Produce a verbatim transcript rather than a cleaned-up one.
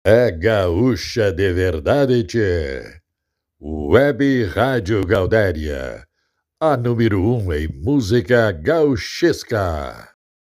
É gaúcha de verdade, tchê. Web Rádio Gaudéria, a número um em música gauchesca.